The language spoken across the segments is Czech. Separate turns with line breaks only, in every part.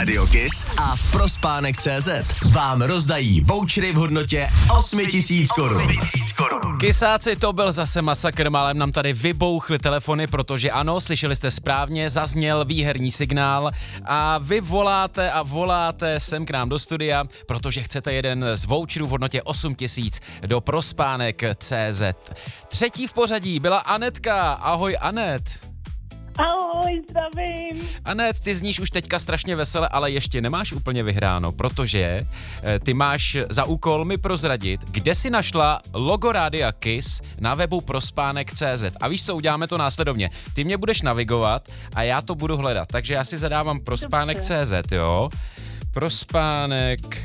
Rádio Kiss a Prospánek.cz vám rozdají vouchery v hodnotě 8000 korun.
Kysáci, to byl zase masakr, málem nám tady vybouchly telefony, protože ano, slyšeli jste správně, zazněl výherní signál a vy voláte a voláte sem k nám do studia, protože chcete jeden z voucherů v hodnotě 8000 do Prospánek.cz. Třetí v pořadí byla Anetka. Ahoj, Anet.
Ahoj, zdravím.
Anet, ty zníš už teďka strašně vesele, ale ještě nemáš úplně vyhráno, protože ty máš za úkol mi prozradit, kde si našla logo Rádia Kiss na webu Prospánek.cz. A víš co, uděláme to následovně. Ty mě budeš navigovat a já to budu hledat. Takže já si zadávám Prospánek.cz, jo? Prospánek.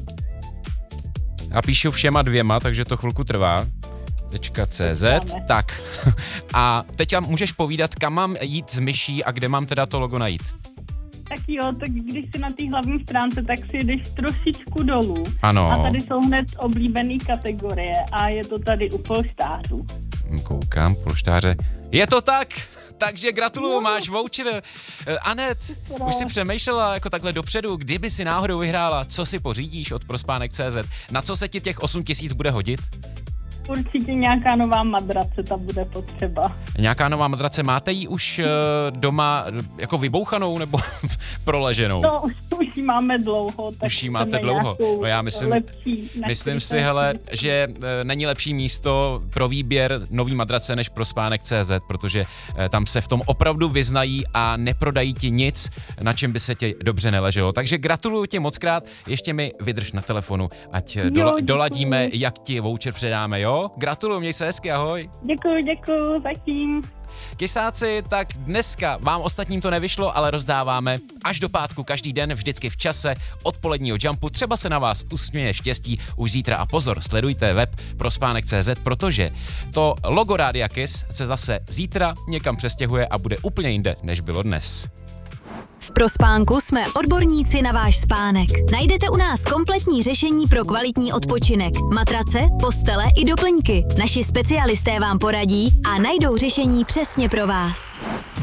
A píšu všema dvěma, takže to chvilku trvá. .cz, tak. A teď můžeš povídat, kam mám jít s myší a kde mám teda to logo najít.
Tak jo, tak když jsi na té hlavní stránce, tak si jdeš trošičku dolů.
Ano.
A tady jsou hned oblíbený kategorie a je to tady u polštářů.
Koukám, polštáře. Je to tak! Takže gratuluju, máš voucher. Anet, už si přemýšlela jako takhle dopředu, kdyby si náhodou vyhrála, co si pořídíš od Prospánek.cz? Na co se ti těch 8000 bude hodit?
Určitě nějaká nová madrace, ta bude potřeba.
Nějaká nová madrace, máte ji už doma jako vybouchanou nebo proleženou?
No, už ji máme dlouho. Tak
už ji máte dlouho. No já myslím si, hele, že není lepší místo pro výběr nový madrace než Prospánek.cz, protože tam se v tom opravdu vyznají a neprodají ti nic, na čem by se ti dobře neleželo. Takže gratuluju ti mockrát, ještě mi vydrž na telefonu, ať doladíme, jak ti voucher předáme, jo? Gratuluju, měj se hezky, ahoj.
Děkuju, zatím.
Kysáci, tak dneska vám ostatním to nevyšlo, ale rozdáváme až do pátku každý den, vždycky v čase odpoledního jumpu. Třeba se na vás usměje štěstí už zítra a pozor, sledujte web Prospánek.cz, protože to logo Rádia Kiss se zase zítra někam přestěhuje a bude úplně jinde, než bylo dnes.
V Prospánku jsme odborníci na váš spánek. Najdete u nás kompletní řešení pro kvalitní odpočinek. Matrace, postele i doplňky. Naši specialisté vám poradí a najdou řešení přesně pro vás.